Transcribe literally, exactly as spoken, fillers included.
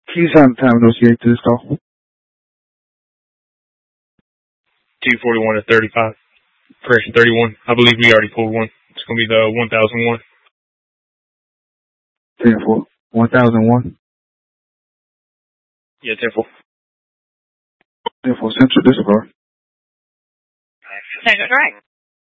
Can you sign the time associated to this call? T forty-one to thirty-five. Correction, thirty-one. I believe we already pulled one. It's going to be the one thousand one. ten four. one thousand one? Yeah, ten four. ten four Central, disregard. Central, right.